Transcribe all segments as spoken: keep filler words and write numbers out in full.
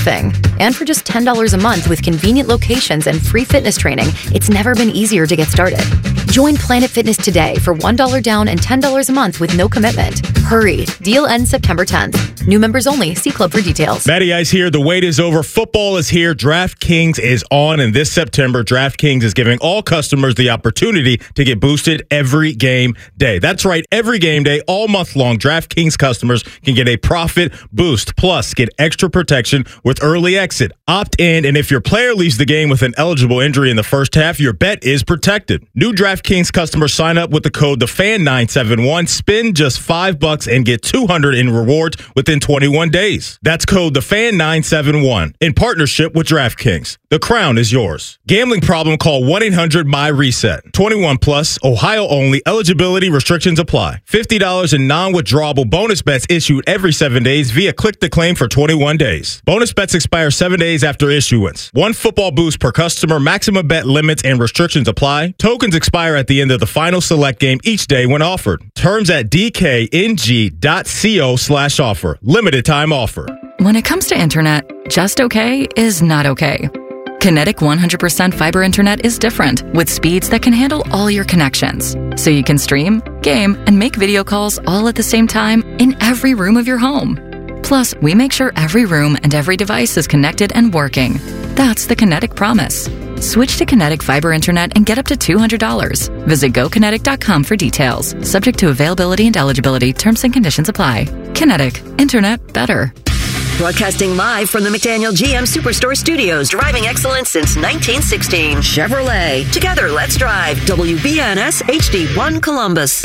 thing. And for just ten dollars a month with convenient locations and free fitness training, it's never been easier to get started. Join Planet Fitness today for one dollar down and ten dollars a month with no commitment. Hurry. Deal ends September tenth. New members only. See club for details. Matty Ice here. The wait is over. Football is here. DraftKings is on. And this September, DraftKings is giving all customers the opportunity to get boosted every game day. That's right. Every game day, all month long, DraftKings customers can get a profit boost. Plus, get extra protection with early exit. Opt in, and if your player leaves the game with an eligible injury in the first half, your bet is protected. New DraftKings customers sign up with the code the fan nine seven one, spend just five bucks and get two hundred in rewards within twenty-one days. That's code the fan nine seven one in partnership with DraftKings. The crown is yours. Gambling problem? Call one eight hundred my reset. twenty-one plus, Ohio only. Eligibility restrictions apply. fifty dollars in non-withdrawable bonus bets issued every seven days via click to claim for twenty-one days. Bonus bets expire seven days after issuance. One football boost per customer. Maximum bet limits and restrictions apply. Tokens expire at the end of the final select game each day when offered. Terms at dkng.co slash offer. Limited time offer. When it comes to internet, just okay is not okay. Kinetic one hundred percent fiber internet is different, with speeds that can handle all your connections. So you can stream, game, and make video calls all at the same time in every room of your home. Plus, we make sure every room and every device is connected and working. That's the Kinetic promise. Switch to Kinetic fiber internet and get up to two hundred dollars. Visit go kinetic dot com for details. Subject to availability and eligibility. Terms and conditions apply. Kinetic. Internet better. Broadcasting live from the McDaniel G M Superstore Studios. Driving excellence since nineteen sixteen. Chevrolet. Together, let's drive. W B N S H D one Columbus.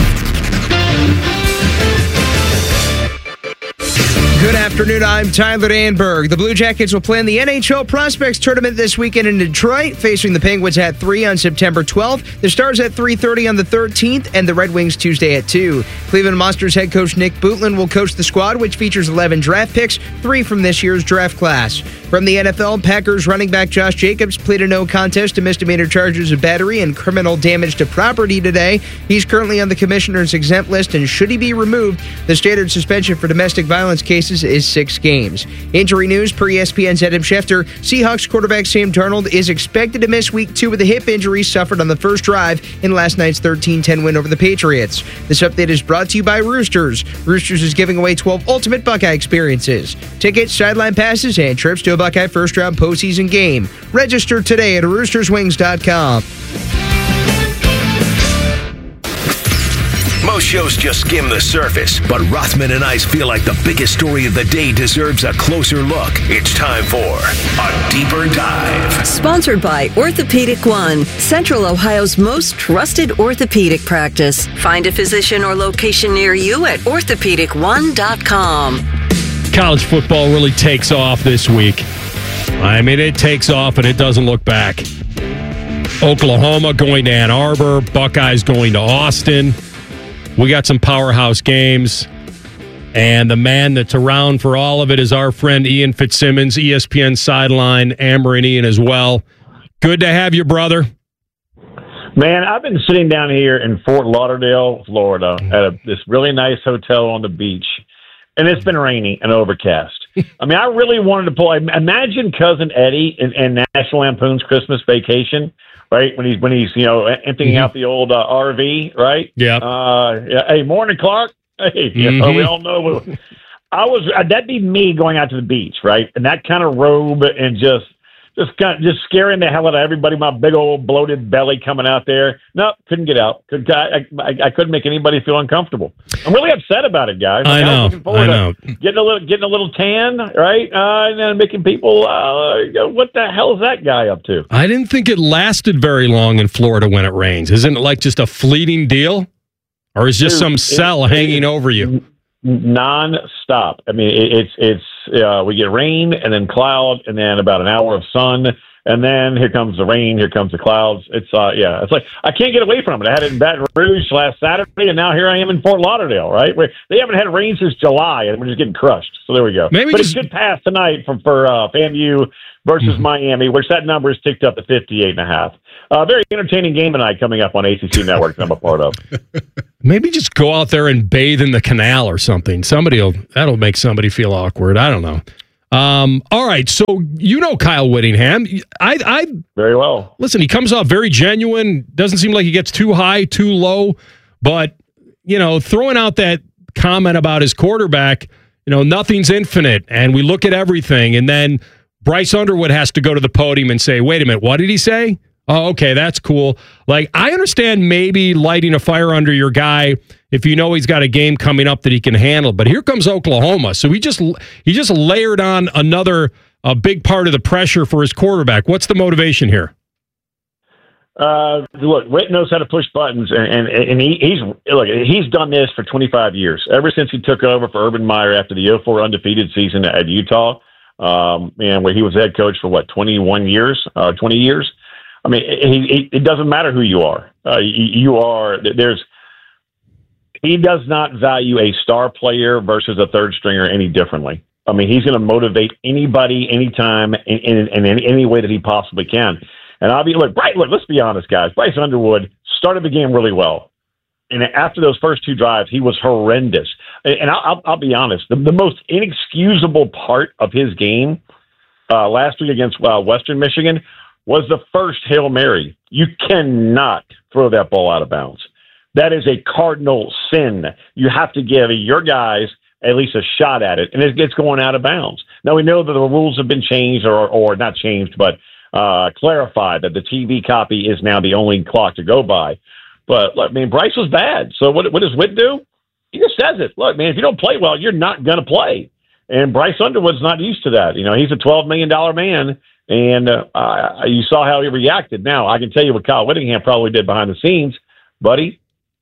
Good afternoon, I'm Tyler Danberg. The Blue Jackets will play in the N H L Prospects Tournament this weekend in Detroit, facing the Penguins at three on September twelfth. The Stars at three thirty on the thirteenth, and the Red Wings Tuesday at two. Cleveland Monsters head coach Nick Bootland will coach the squad, which features eleven draft picks, three from this year's draft class. From the N F L, Packers running back Josh Jacobs pleaded no contest to misdemeanor charges of battery and criminal damage to property today. He's currently on the commissioner's exempt list, and should he be removed, the standard suspension for domestic violence cases is six games. Injury news per E S P N's Adam Schefter. Seahawks quarterback Sam Darnold is expected to miss week two with a hip injury suffered on the first drive in last night's thirteen ten win over the Patriots. This update is brought to you by Roosters. Roosters is giving away twelve ultimate Buckeye experiences. Tickets, sideline passes, and trips to a Buckeye first-round postseason game. Register today at roosters wings dot com. Most shows just skim the surface, but Rothman and Ice feel like the biggest story of the day deserves a closer look. It's time for A Deeper Dive. Sponsored by Orthopedic One, Central Ohio's most trusted orthopedic practice. Find a physician or location near you at orthopedic one dot com. College football really takes off this week. I mean, it takes off and it doesn't look back. Oklahoma going to Ann Arbor, Buckeyes going to Austin. We got some powerhouse games, and the man that's around for all of it is our friend Ian Fitzsimmons, E S P N Sideline, Amber and Ian as well. Good to have you, brother. Man, I've been sitting down here in Fort Lauderdale, Florida, at a, this really nice hotel on the beach, and it's been raining and overcast. I mean, I really wanted to pull. Imagine Cousin Eddie in, in National Lampoon's Christmas Vacation. Right when he's when he's you know emptying mm-hmm. out the old uh, R V, right? Yeah. Uh, yeah. Hey, morning, Clark. Hey, mm-hmm. you know, we all know. I was uh, that'd be me going out to the beach, right? And that kind of robe and just just kind of, just scaring the hell out of everybody. My big old bloated belly coming out there. Nope, couldn't get out. Could I, I, I couldn't make anybody feel uncomfortable. I'm really upset about it, guys. I, I know. Looking forward I know. To getting a little getting a little tan, right? Uh, and then making people. Uh, what the hell is that guy up to? I didn't think it lasted very long in Florida when it rains. Isn't it like just a fleeting deal, or is just Dude, some cell it, hanging it, over you? Non-stop. I mean, it, it's it's uh, we get rain and then cloud and then about an hour of sun and then here comes the rain, here comes the clouds. It's uh yeah, it's like I can't get away from it. I had it in Baton Rouge last Saturday and now here I am in Fort Lauderdale. Right, where they haven't had rain since July and we're just getting crushed. So there we go. Maybe but just... a good pass tonight for for uh, FAMU versus mm-hmm. Miami, which that number is ticked up to fifty-eight and a half. Uh, very entertaining game tonight coming up on A C C Network that I'm a part of. Maybe just go out there and bathe in the canal or something. Somebody will, that'll make somebody feel awkward. I don't know. Um, all right, so you know Kyle Whittingham. I, I very well. Listen, he comes off very genuine. Doesn't seem like he gets too high, too low. But you know, throwing out that comment about his quarterback, you know, nothing's infinite, and we look at everything, and then Bryce Underwood has to go to the podium and say, "Wait a minute, what did he say?" Oh, okay, that's cool. Like, I understand maybe lighting a fire under your guy if you know he's got a game coming up that he can handle. But here comes Oklahoma. So he just he just layered on another a big part of the pressure for his quarterback. What's the motivation here? Uh, look, Whit knows how to push buttons, and and, and he, he's look he's done this for twenty-five years. Ever since he took over for Urban Meyer after the oh four undefeated season at Utah, um, and where he was head coach for what twenty-one years, uh, twenty years. I mean, it, it doesn't matter who you are. Uh, you, you are there's. He does not value a star player versus a third stringer any differently. I mean, he's going to motivate anybody, anytime, in, in, in any, any way that he possibly can. And I'll be look, Bryce, look, let's be honest, guys. Bryce Underwood started the game really well, and after those first two drives, he was horrendous. And I'll, I'll, I'll be honest, the, the most inexcusable part of his game uh, last week against uh, Western Michigan was the first Hail Mary. You cannot throw that ball out of bounds. That is a cardinal sin. You have to give your guys at least a shot at it, and it gets going out of bounds. Now, we know that the rules have been changed, or, or not changed, but uh, clarified that the T V copy is now the only clock to go by. But, look, I mean, Bryce was bad. So what, what does Whit do? He just says it. Look, man, if you don't play well, you're not going to play. And Bryce Underwood's not used to that. You know, he's a twelve million dollars man. And uh, uh, you saw how he reacted. Now, I can tell you what Kyle Whittingham probably did behind the scenes. Buddy,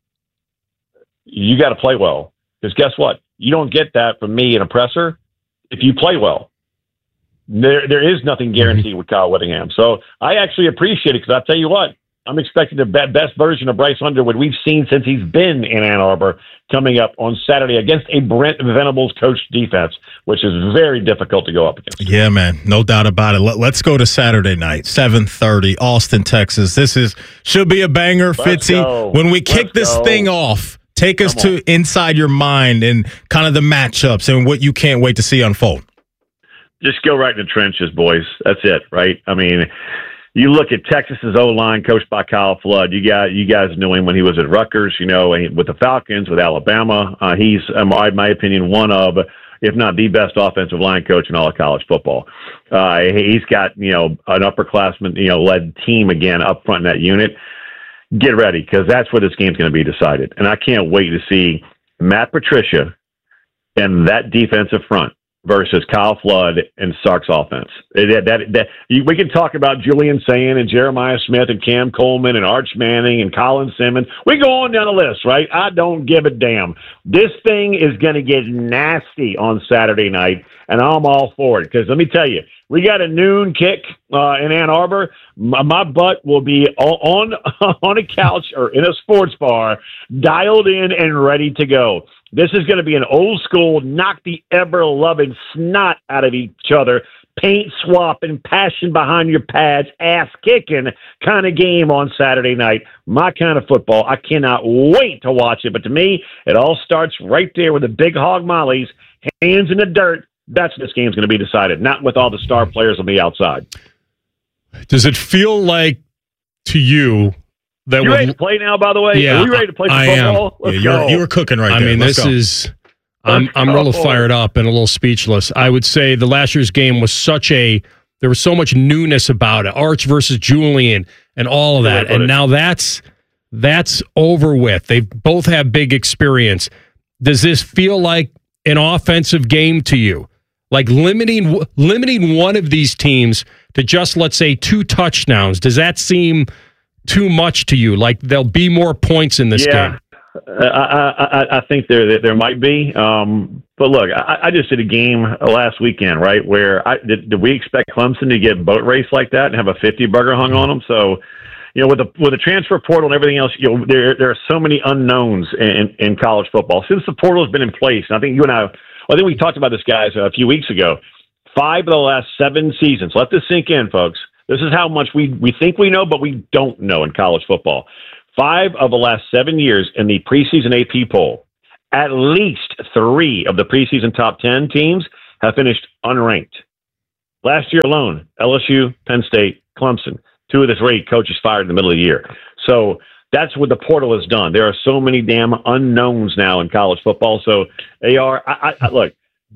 you got to play well. Because guess what? You don't get that from me, an oppressor, if you play well. There, there is nothing guaranteed with Kyle Whittingham. So I actually appreciate it because I'll tell you what, I'm expecting the be- best version of Bryce Underwood we've seen since he's been in Ann Arbor coming up on Saturday against a Brent Venables coached defense, which is very difficult to go up against. Yeah, man, no doubt about it. Let, let's go to Saturday night, seven thirty, Austin, Texas. This is should be a banger, Let's Fitzy. go. When we kick Let's this go. thing off, take us Come on. to inside your mind and kind of the matchups and what you can't wait to see unfold. Just go right in the trenches, boys. That's it, right? I mean, you look at Texas's O-line coached by Kyle Flood. You got you guys knew him when he was at Rutgers, you know, and with the Falcons, with Alabama. Uh, he's, in my, my opinion, one of, if not the best offensive line coach in all of college football. Uh, he's got, you know, an upperclassman, you know, led team again up front in that unit. Get ready, because that's where this game's going to be decided. And I can't wait to see Matt Patricia and that defensive front versus Kyle Flood and Sark's offense. That, that, that, you, we can talk about Julian Sayin and Jeremiah Smith and Cam Coleman and Arch Manning and Colin Simmons. We go on down the list, right? I don't give a damn. This thing is going to get nasty on Saturday night, and I'm all for it. Because let me tell you, we got a noon kick uh, in Ann Arbor. My, my butt will be on on a couch or in a sports bar, dialed in and ready to go. This is going to be an old school, knock the ever-loving snot out of each other, paint swapping, passion behind your pads, ass kicking kind of game on Saturday night. My kind of football. I cannot wait to watch it. But to me, it all starts right there with the big hog mollies, hands in the dirt. That's when this game's going to be decided, not with all the star players on the outside. Does it feel like to you that You would, ready to play now, by the way? Yeah, Are we ready to play some I am. football? Let's Yeah, you're, go. you were cooking right I there. mean, Let's this go. is. I'm Let's I'm a little go. fired up and a little speechless. I would say the last year's game was such a there was so much newness about it, Arch versus Julian and all of that, Yeah, and now that's that's over with. They both have big experience. Does this feel like an offensive game to you? Like limiting limiting one of these teams to just, let's say, two touchdowns. Does that seem too much to you? Like there'll be more points in this yeah. game? I, I, I think there there might be, um, but look, I, I just did a game last weekend, right? Where I did, did we expect Clemson to get boat race like that and have a fifty burger hung on them? So, you know, with the with the transfer portal and everything else, you know, there there are so many unknowns in, in college football since the portal has been in place. And I think you and I, I think we talked about this, guys, a few weeks ago. Five of the last seven seasons. Let this sink in, folks. This is how much we we think we know, but we don't know in college football. Five of the last seven years in the preseason A P poll, at least three of the preseason top ten teams have finished unranked. Last year alone, L S U, Penn State, Clemson, two of the three coaches fired in the middle of the year. So that's what the portal has done. There are so many damn unknowns now in college football. So they are, I, I, look,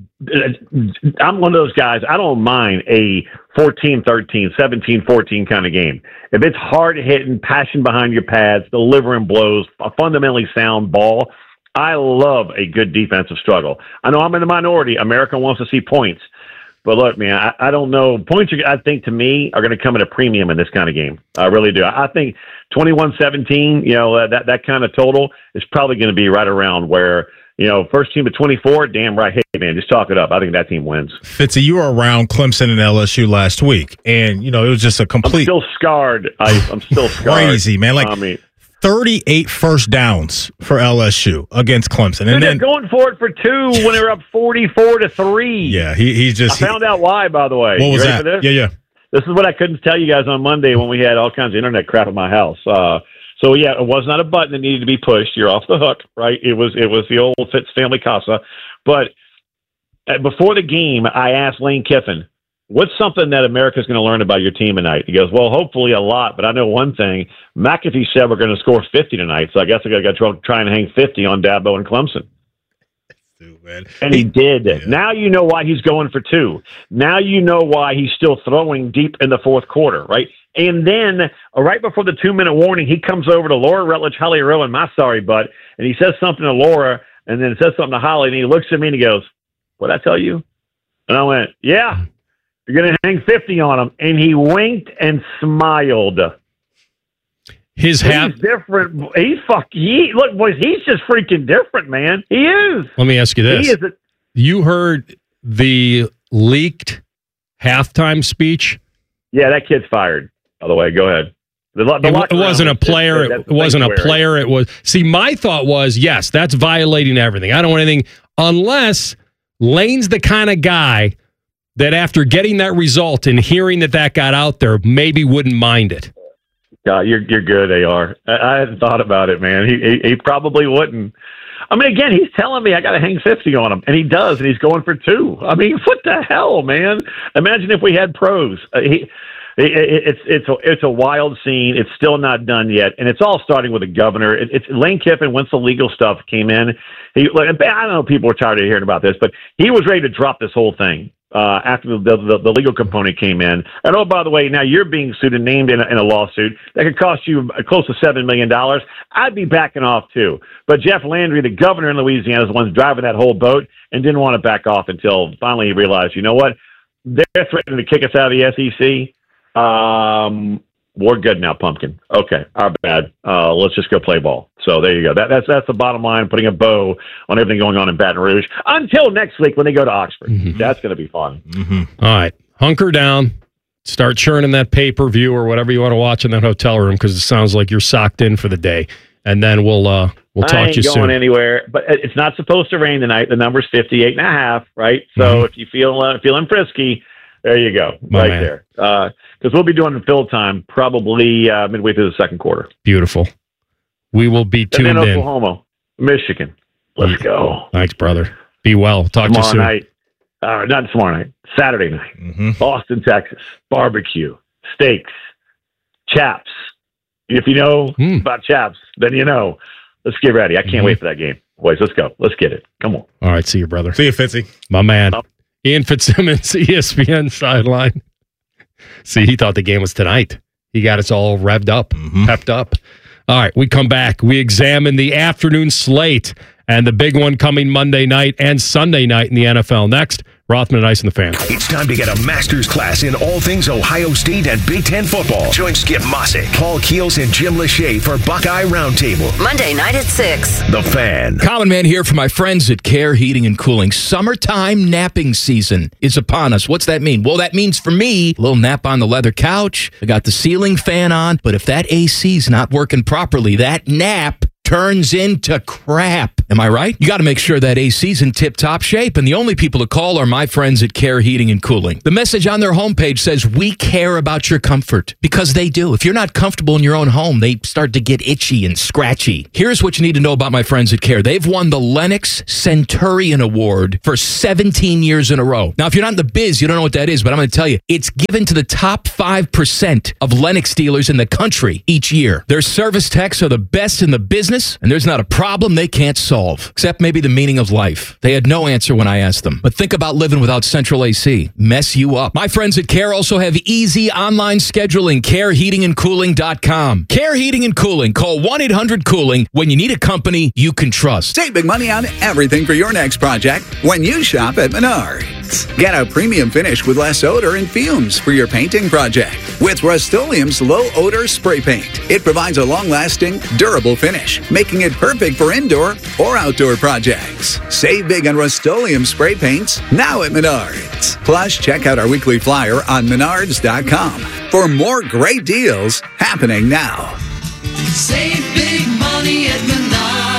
I'm one of those guys. I don't mind a fourteen thirteen, seventeen fourteen kind of game. If it's hard hitting, passion behind your pads, delivering blows, a fundamentally sound ball, I love a good defensive struggle. I know I'm in the minority. America wants to see points. But look, man, I, I don't know. Points, are, I think, to me, are going to come at a premium in this kind of game. I really do. I think twenty-one seventeen, you know, that, that kind of total is probably going to be right around where, you know, first team at twenty-four, damn right. Hey, man, just talk it up. I think that team wins. Fitzy, you were around Clemson and L S U last week, and, you know, it was just a complete... I'm still scarred. I, I'm still scarred. Crazy, man. Like, I mean, thirty-eight first downs for L S U against Clemson. And Dude, then they're going for it for two when they were up forty-four to three. Yeah, he, he's just... I found out why, by the way. What you was ready that? For this? Yeah, yeah. This is what I couldn't tell you guys on Monday when we had all kinds of internet crap at my house. Uh, so, yeah, it was not a button that needed to be pushed. You're off the hook, right? It was it was the old Fitz family casa. But uh, before the game, I asked Lane Kiffin, what's something that America's going to learn about your team tonight? He goes, well, hopefully a lot, but I know one thing. McAfee said we're going to score fifty tonight, so I guess I got to try and hang fifty on Dabo and Clemson. Dude, man. And he did. Yeah. Now you know why he's going for two. Now you know why he's still throwing deep in the fourth quarter, right? And then uh, right before the two-minute warning, he comes over to Laura Rutledge, Holly Rowe, and my sorry butt, and he says something to Laura, and then says something to Holly, and he looks at me and he goes, what'd I tell you? And I went, yeah. You're going to hang fifty on him. And he winked and smiled. His half. He's different. He's fuck. He, look, boys, he's just freaking different, man. He is. Let me ask you this. He is a, you heard the leaked halftime speech? Yeah, that kid's fired, by the way. Go ahead. The, the it, it wasn't a player. It, it wasn't a player. It was. See, my thought was, yes, that's violating everything. I don't want anything unless Lane's the kind of guy that after getting that result and hearing that that got out there, maybe wouldn't mind it. God, you're you're good, A R. I, I hadn't thought about it, man. He, he he probably wouldn't. I mean, again, he's telling me I got to hang fifty on him, and he does, and he's going for two. I mean, what the hell, man? Imagine if we had pros. Uh, he, it, it, it's it's a, it's a wild scene. It's still not done yet, and it's all starting with the governor. It, it's Lane Kiffin. Once the legal stuff came in, he like, I don't know. People were tired of hearing about this, but he was ready to drop this whole thing. Uh, after the, the the legal component came in. And oh, by the way, now you're being sued and named in a, in a lawsuit that could cost you close to seven million dollars. I'd be backing off too. But Jeff Landry, the governor in Louisiana, is the one driving that whole boat and didn't want to back off until finally he realized, you know what? They're threatening to kick us out of the S E C. Um, we're good now, Pumpkin. Okay, our bad. Uh, let's just go play ball. So there you go. That, that's that's the bottom line, putting a bow on everything going on in Baton Rouge until next week when they go to Oxford. Mm-hmm. That's going to be fun. Mm-hmm. All right. Hunker down. Start churning that pay-per-view or whatever you want to watch in that hotel room because it sounds like you're socked in for the day. And then we'll uh, we'll talk I ain't to you going soon. anywhere. But it's not supposed to rain tonight. The number's fifty-eight and a half, right? So Mm-hmm. if you feel uh, feeling frisky, there you go. My right man. there. Because uh, we'll be doing the fill time probably uh, midway through the second quarter. Beautiful. We will be tuned and then in. Oklahoma, Michigan. Let's Yeah. go. Thanks, brother. Be well. Talk Tomorrow to you soon. night. Uh, not tomorrow night. Saturday night. Mm-hmm. Austin, Texas. Barbecue. Steaks. Chaps. If you know Mm. about chaps, then you know. Let's get ready. I can't Mhm. wait for that game. Boys, let's go. Let's get it. Come on. All right. See you, brother. See you, Fitzy. My man. Oh. Ian Fitzsimmons, E S P N sideline. See, he thought the game was tonight. He got us all revved up, Mhm. pepped up. All right, we come back. We examine the afternoon slate and the big one coming Monday night and Sunday night in the N F L. Next, Rothman and Ice and the Fan. It's time to get a master's class in all things Ohio State and Big Ten football. Join Skip Mossick, Paul Keels, and Jim Lachey for Buckeye Roundtable. Monday night at six. The Fan. Common Man here for my friends at Care Heating and Cooling. Summertime napping season is upon us. What's that mean? Well, that means for me, a little nap on the leather couch. I got the ceiling fan on, but if that A C's not working properly, that nap turns into crap. Am I right? You got to make sure that A C's in tip-top shape, and the only people to call are my friends at Care Heating and Cooling. The message on their homepage says, we care about your comfort, because they do. If you're not comfortable in your own home, they start to get itchy and scratchy. Here's what you need to know about my friends at Care. They've won the Lennox Centurion Award for seventeen years in a row. Now, if you're not in the biz, you don't know what that is, but I'm going to tell you, it's given to the top five percent of Lennox dealers in the country each year. Their service techs are the best in the business, and there's not a problem they can't solve. Except maybe the meaning of life. They had no answer when I asked them. But think about living without central A C. Mess you up. My friends at Care also have easy online scheduling. care heating and cooling dot com. Care Heating and Cooling. Call one eight hundred cooling when you need a company you can trust. Save big money on everything for your next project when you shop at Menards. Get a premium finish with less odor and fumes for your painting project with Rust-Oleum's low odor spray paint. It provides a long-lasting, durable finish, making it perfect for indoor or outdoor projects. Save big on Rust-Oleum spray paints now at Menards. Plus, check out our weekly flyer on menards dot com for more great deals happening now. Save big money at Menards.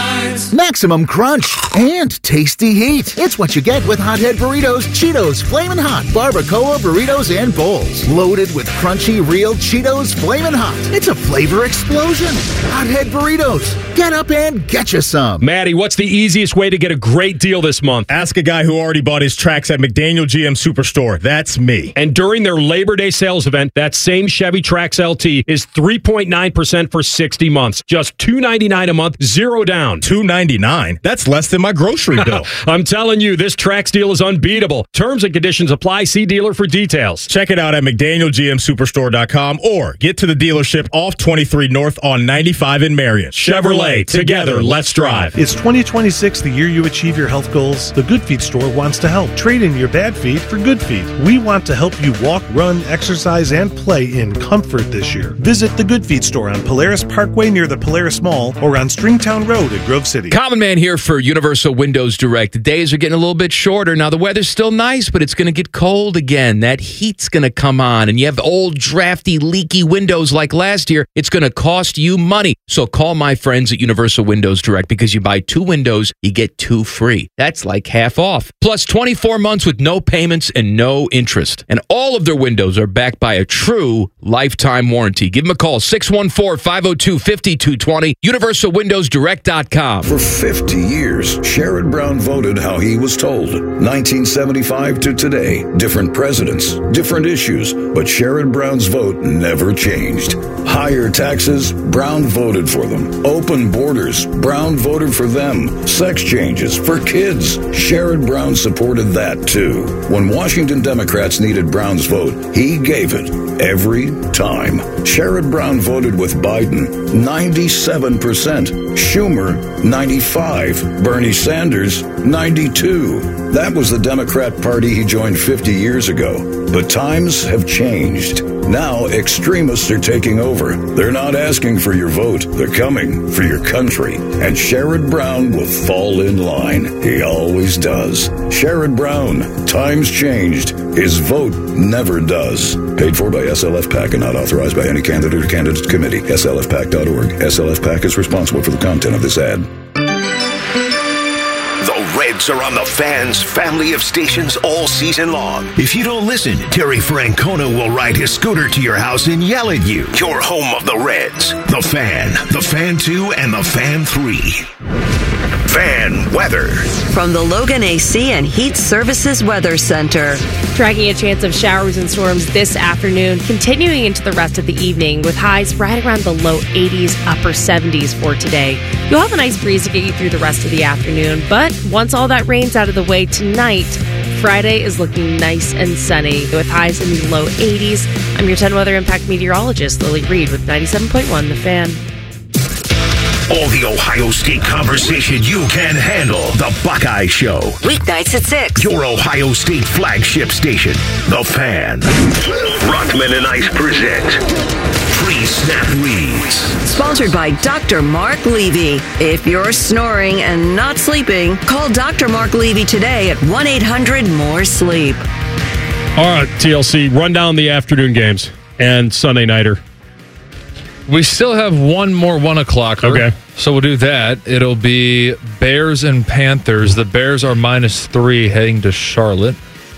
Maximum crunch and tasty heat. It's what you get with Hothead Burritos, Cheetos, Flamin' Hot, Barbacoa Burritos, and Bowls. Loaded with crunchy, real Cheetos, Flamin' Hot. It's a flavor explosion. Hothead Burritos. Get up and get you some. Maddie, what's the easiest way to get a great deal this month? Ask a guy who already bought his tracks at McDaniel G M Superstore. That's me. And during their Labor Day sales event, that same Chevy Trax L T is three point nine percent for sixty months. Just two hundred ninety-nine dollars a month, zero down. two hundred ninety-nine dollars? That's less than my grocery bill. I'm telling you, this Trax deal is unbeatable. Terms and conditions apply. See dealer for details. Check it out at McDaniel G M Superstore dot com or get to the dealership off twenty-three North on ninety-five in Marion. Chevrolet, together, let's drive. It's twenty twenty-six, the year you achieve your health goals. The Good Feet store wants to help. Trade in your bad feet for good feet. We want to help you walk, run, exercise, and play in comfort this year. Visit the Good Feet store on Polaris Parkway near the Polaris Mall or on Stringtown Road at Grove City. Common Man here for Universal Windows Direct. The days are getting a little bit shorter. Now, the weather's still nice, but it's going to get cold again. That heat's going to come on, and you have old, drafty, leaky windows like last year. It's going to cost you money. So call my friends at Universal Windows Direct, because you buy two windows, you get two free. That's like half off. Plus twenty-four months with no payments and no interest. And all of their windows are backed by a true lifetime warranty. Give them a call, six one four, five oh two, five two two zero, universal windows direct dot com. For fifty years, Sherrod Brown voted how he was told. nineteen seventy-five to today, different presidents, different issues, but Sherrod Brown's vote never changed. Higher taxes, Brown voted for them. Open borders, Brown voted for them. Sex changes for kids, Sherrod Brown supported that too. When Washington Democrats needed Brown's vote, he gave it every time. Sherrod Brown voted with Biden, ninety-seven percent. Schumer, ninety-five. Bernie Sanders, ninety-two. That was the Democrat Party he joined fifty years ago. But times have changed. Now extremists are taking over. They're not asking for your vote. They're coming for your country. And Sherrod Brown will fall in line. He always does. Sherrod Brown. Times changed. His vote never does. Paid for by S L F PAC and not authorized by any candidate or candidate committee. S L F PAC dot org. S L F PAC is responsible for the content of this ad. The Reds are on the Fan's family of stations all season long. If you don't listen, Terry Francona will ride his scooter to your house and yell at you. Your home of the Reds. The Fan, The Fan two, and The Fan three. Fan weather. From the Logan A C and Heat Services Weather Center. Tracking a chance of showers and storms this afternoon, continuing into the rest of the evening with highs right around the low eighties, upper seventies for today. You'll have a nice breeze to get you through the rest of the afternoon, but once all that rain's out of the way tonight, Friday is looking nice and sunny with highs in the low eighties. I'm your ten Weather Impact meteorologist, Lily Reed, with ninety-seven point one The Fan. All the Ohio State conversation you can handle. The Buckeye Show. Weeknights at six. Your Ohio State flagship station. The Fan. Rothman and Ice present Pre-Snap Reads. Sponsored by Doctor Mark Levy. If you're snoring and not sleeping, call Doctor Mark Levy today at one eight hundred more sleep. All right, T L C, run down the afternoon games and Sunday nighter. We still have one more one o'clocker. Okay. So we'll do that. It'll be Bears and Panthers. The Bears are minus three heading to Charlotte.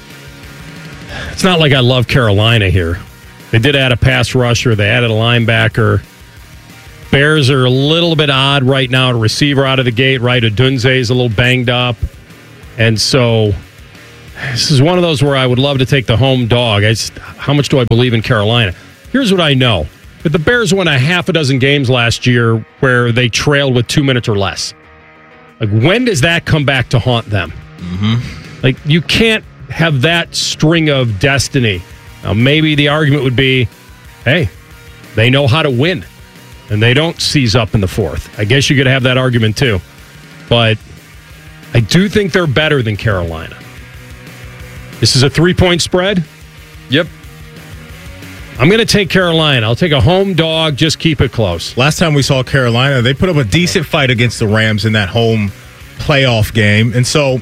It's not like I love Carolina here. They did add a pass rusher. They added a linebacker. Bears are a little bit odd right now. A receiver out of the gate, right? Odunze is a little banged up. And so this is one of those where I would love to take the home dog. I just, how much do I believe in Carolina? Here's what I know. But the Bears won a half a dozen games last year where they trailed with two minutes or less. Like, when does that come back to haunt them? Mm-hmm. Like, you can't have that string of destiny. Now, maybe the argument would be, hey, they know how to win, and they don't seize up in the fourth. I guess you could have that argument too. But I do think they're better than Carolina. This is a three-point spread? Yep. I'm going to take Carolina. I'll take a home dog. Just keep it close. Last time we saw Carolina, they put up a decent fight against the Rams in that home playoff game. And so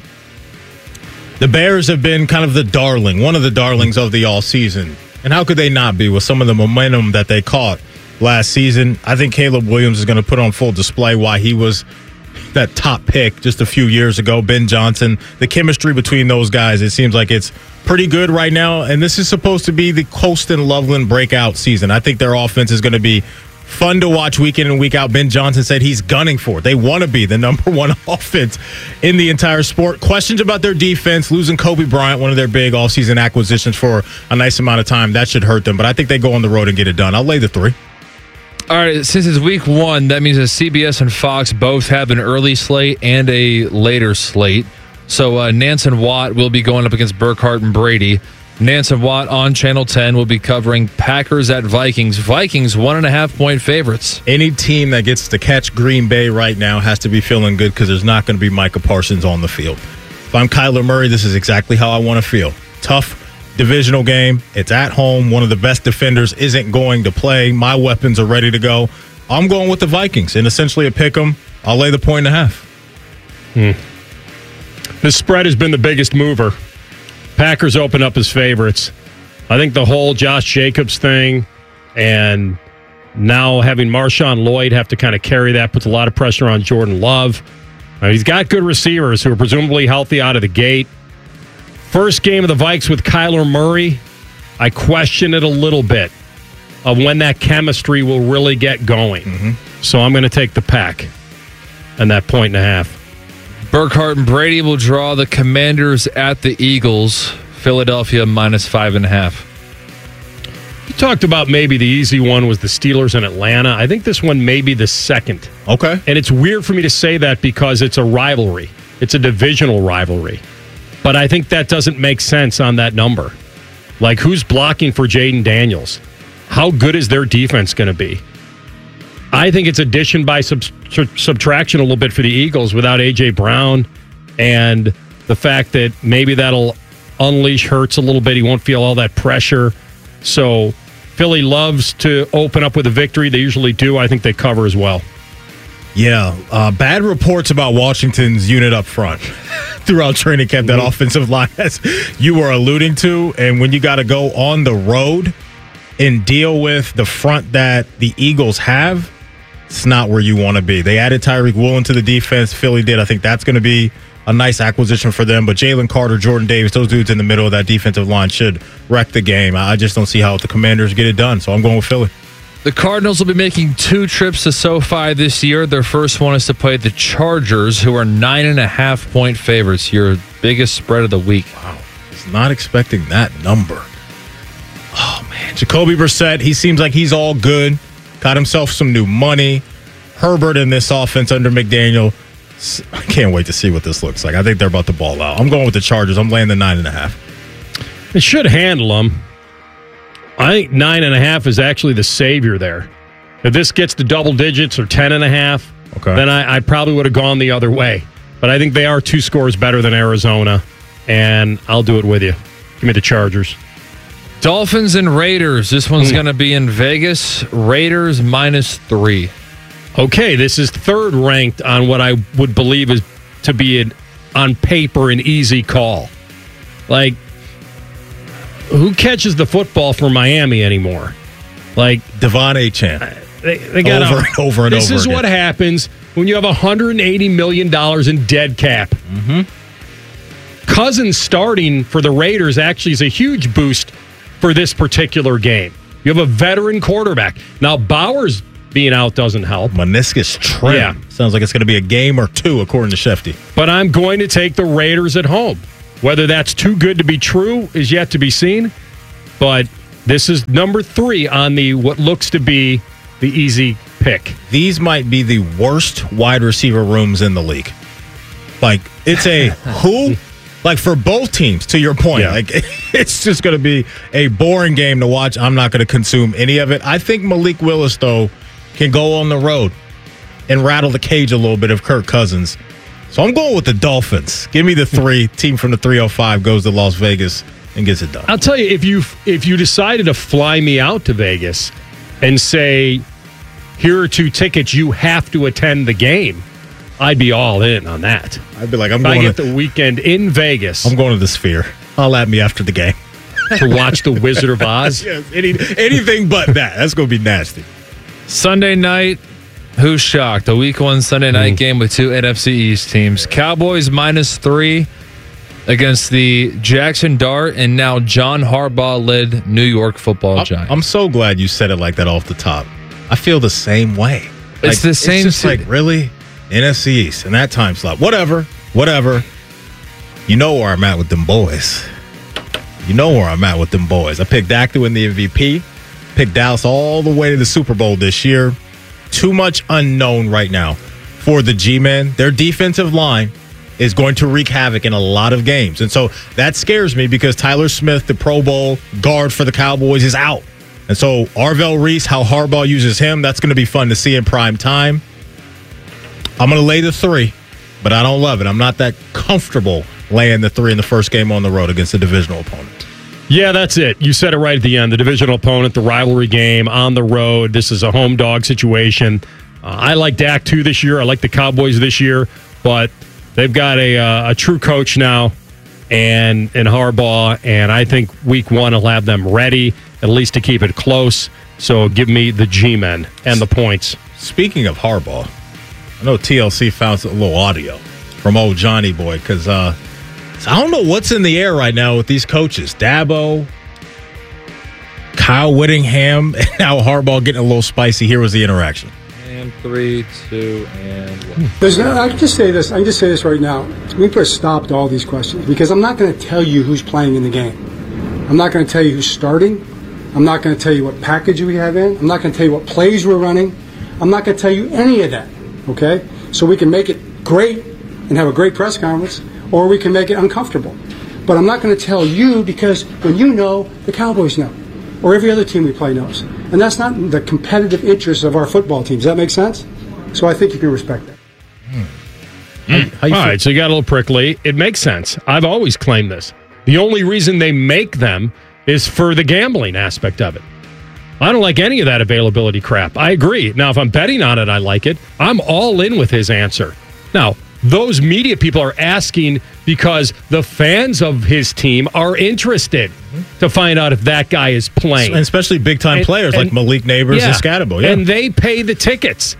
the Bears have been kind of the darling, one of the darlings of the all season. And how could they not be with some of the momentum that they caught last season? I think Caleb Williams is going to put on full display why he was that top pick just a few years ago. Ben Johnson, the chemistry between those guys, it seems like it's pretty good right now. And this is supposed to be the Colston Loveland breakout season. I think their offense is going to be fun to watch week in and week out. Ben Johnson said he's gunning for it. They want to be the number one offense in the entire sport. Questions about their defense, losing Kobe Bryant, one of their big offseason acquisitions for a nice amount of time. That should hurt them. But I think they go on the road and get it done. I'll lay the three. All right, since it's week one, that means that C B S and Fox both have an early slate and a later slate. So uh, Nance and Watt will be going up against Burkhart and Brady. Nance and Watt on Channel ten will be covering Packers at Vikings. Vikings, one and a half point favorites. Any team that gets to catch Green Bay right now has to be feeling good because there's not going to be Micah Parsons on the field. If I'm Kyler Murray, this is exactly how I want to feel. Tough divisional game. It's at home. One of the best defenders isn't going to play. My weapons are ready to go. I'm going with the Vikings and essentially a pick 'em. I'll lay the point and a half. Hmm. The spread has been the biggest mover. Packers open up as favorites. I think the whole Josh Jacobs thing and now having Marshawn Lloyd have to kind of carry that puts a lot of pressure on Jordan Love. Uh, he's got good receivers who are presumably healthy out of the gate. First game of the Vikes with Kyler Murray, I question it a little bit of when that chemistry will really get going. Mm-hmm. So I'm going to take the Pack and that point and a half. Burkhart and Brady will draw the Commanders at the Eagles. Philadelphia minus five and a half. You talked about maybe the easy one was the Steelers in Atlanta. I think this one may be the second. Okay. And it's weird for me to say that because it's a rivalry. It's a divisional rivalry. But I think that doesn't make sense on that number. Like, who's blocking for Jaden Daniels? How good is their defense going to be? I think it's addition by sub- subtraction a little bit for the Eagles without A J. Brown and the fact that maybe that'll unleash Hurts a little bit. He won't feel all that pressure. So Philly loves to open up with a victory. They usually do. I think they cover as well. Yeah, uh, bad reports about Washington's unit up front throughout training camp, that mm-hmm. offensive line, as you were alluding to. And when you got to go on the road and deal with the front that the Eagles have, it's not where you want to be. They added Tyreek Woolen to the defense. Philly did. I think that's going to be a nice acquisition for them. But Jalen Carter, Jordan Davis, those dudes in the middle of that defensive line should wreck the game. I just don't see how the Commanders get it done. So I'm going with Philly. The Cardinals will be making two trips to SoFi this year. Their first one is to play the Chargers, who are nine and a half point favorites. Your biggest spread of the week. Wow. I was not expecting that number. Oh, man. Jacoby Brissett, he seems like he's all good. Got himself some new money. Herbert in this offense under McDaniel. I can't wait to see what this looks like. I think they're about to ball out. I'm going with the Chargers. I'm laying the nine and a half. They should handle them. I think nine and a half is actually the savior there. If this gets to double digits or ten and a half, okay. then I, I probably would have gone the other way. But I think they are two scores better than Arizona, and I'll do it with you. Give me the Chargers. Dolphins and Raiders. This one's mm. going to be in Vegas. Raiders minus three. Okay, this is third ranked on what I would believe is to be an, on paper an easy call. Like, who catches the football for Miami anymore? Like Devon Achane. They, they got over and over and this over. This is again. what happens. when you have one hundred eighty million dollars in dead cap. Mm-hmm. Cousins starting for the Raiders actually is a huge boost for this particular game. You have a veteran quarterback. Now, Bowers being out doesn't help. Meniscus trim. Yeah. Sounds like it's going to be a game or two, according to Shefty. But I'm going to take the Raiders at home. Whether that's too good to be true is yet to be seen. But this is number three on the what looks to be the easy pick. These might be the worst wide receiver rooms in the league. Like, it's a who? Like, for both teams, to your point. Yeah. Like, it's just going to be a boring game to watch. I'm not going to consume any of it. I think Malik Willis, though, can go on the road and rattle the cage a little bit of Kirk Cousins. So I'm going with the Dolphins. Give me the three. Team from the three oh five goes to Las Vegas and gets it done. I'll tell you, if you if you decided to fly me out to Vegas and say, here are two tickets, you have to attend the game, I'd be all in on that. I'd be like, I'm if going I get to the weekend in Vegas. I'm going to the Sphere. Holler at me after the game. To watch the Wizard of Oz? Yes, any, anything but that. That's going to be nasty. Sunday night, who's shocked? A week one Sunday night mm. game with two N F C East teams. Cowboys minus three against the Jackson Dart and now John Harbaugh-led New York football I'm, Giants. I'm so glad you said it like that off the top. I feel the same way. It's like, the same. It's just like, really? N F C East in that time slot. Whatever. Whatever. You know where I'm at with them boys. You know where I'm at with them boys. I picked Dak to win the M V P. Picked Dallas all the way to the Super Bowl this year. Too much unknown right now for the G-men. Their defensive line is going to wreak havoc in a lot of games. And so that scares me because Tyler Smith, the Pro Bowl guard for the Cowboys, is out. And so Arvell Reese, how Harbaugh uses him, that's going to be fun to see in prime time. I'm going to lay the three, but I don't love it. I'm not that comfortable laying the three in the first game on the road against a divisional opponent. Yeah, that's it. You said it right at the end. The divisional opponent, the rivalry game on the road. This is a home dog situation. Uh, I like Dak, too, this year. I like the Cowboys this year, but they've got a, uh, a true coach now and, and Harbaugh, and I think week one will have them ready, at least to keep it close. So give me the G-men and the points. Speaking of Harbaugh, I know T L C found a little audio from old Johnny Boy because uh, I don't know what's in the air right now with these coaches. Dabo, Kyle Whittingham, and now Harbaugh getting a little spicy. Here was the interaction. And three, two, and one. There's no, I can just say this. I can just say this right now. We put a stop to all these questions because I'm not going to tell you who's playing in the game. I'm not going to tell you who's starting. I'm not going to tell you what package we have in. I'm not going to tell you what plays we're running. I'm not going to tell you any of that. Okay? So we can make it great and have a great press conference, or we can make it uncomfortable. But I'm not going to tell you because when you know, the Cowboys know, or every other team we play knows. And that's not the competitive interest of our football teams. Does that make sense? So I think you can respect that. Mm. All right, so you got a little prickly. It makes sense. I've always claimed this. The only reason they make them is for the gambling aspect of it. I don't like any of that availability crap. I agree. Now, if I'm betting on it, I like it. I'm all in with his answer. Now, those media people are asking because the fans of his team are interested mm-hmm. to find out if that guy is playing. And especially big-time and, players and, like Malik Neighbors yeah, and Scatterbo. Yeah. And they pay the tickets.